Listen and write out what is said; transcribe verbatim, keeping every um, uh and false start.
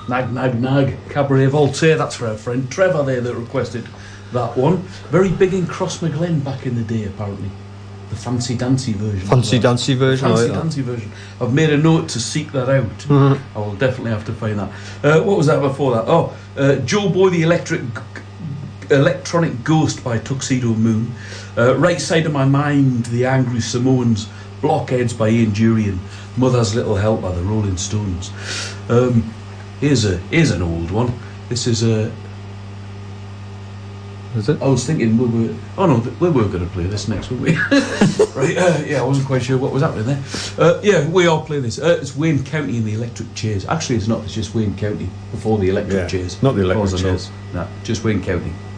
Nag, nag, nag. Cabaret Voltaire, that's for our friend Trevor there that requested that one. Very big in Crossmaglen back in the day, apparently. The fancy dancy version. Fancy dancy version. Fancy like dancy version. I've made a note to seek that out. Mm-hmm. I will definitely have to find that. Uh, what was that before that? Oh, uh, Joe Boy the Electric Electronic Ghost by Tuxedo Moon. Uh, Right Side of My Mind, The Angry Samoans. Blockheads by Ian Durian. Mother's Little Help by the Rolling Stones. Um, here's a here's an old one. This is a. Is it? I was thinking we were. Oh no, we were going to play this next, weren't we? Right? Uh, yeah, I wasn't quite sure what was happening there. Uh, yeah, we are playing this. Uh, it's Wayne County and the Electric Chairs. Actually, it's not. It's just Wayne County before the Electric Yeah, Chairs. not the Electric Chairs. No, just Wayne County.